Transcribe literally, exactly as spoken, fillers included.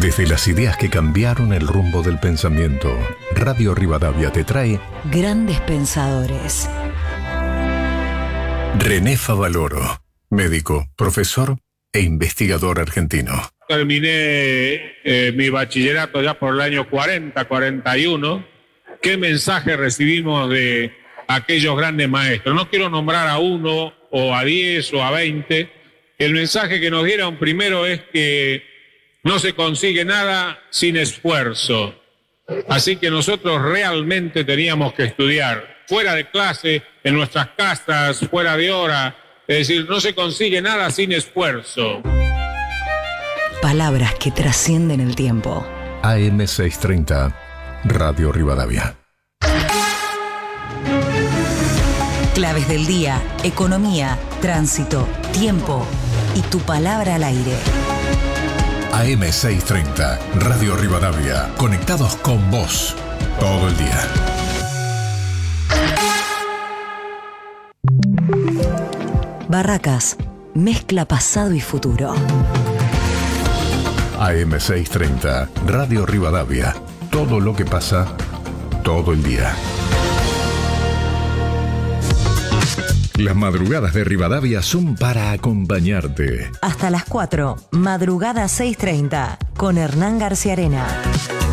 Desde las ideas que cambiaron el rumbo del pensamiento, Radio Rivadavia te trae Grandes Pensadores. René Favaloro, médico, profesor e investigador argentino. Terminé eh, mi bachillerato ya por el año cuarenta, cuarenta y uno. ¿Qué mensaje recibimos de aquellos grandes maestros? No quiero nombrar a uno o a diez o a veinte. El mensaje que nos dieron primero es que no se consigue nada sin esfuerzo. Así que nosotros realmente teníamos que estudiar fuera de clase, en nuestras casas, fuera de hora. Es decir, no se consigue nada sin esfuerzo. Palabras que trascienden el tiempo. A M seiscientos treinta, Radio Rivadavia. Claves del día, economía, tránsito, tiempo y tu palabra al aire. A M seiscientos treinta, Radio Rivadavia, conectados con vos todo el día. Barracas, mezcla pasado y futuro. A M seiscientos treinta, Radio Rivadavia, todo lo que pasa todo el día. Las madrugadas de Rivadavia son para acompañarte. Hasta las cuatro, madrugada seiscientos treinta, con Hernán García Arena.